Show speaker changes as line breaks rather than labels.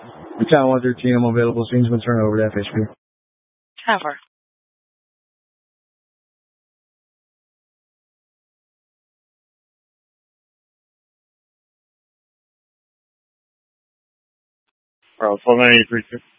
Battalion 113, I'm available. Scene's been turned over to FHP.
Over.
Bravo, 1293.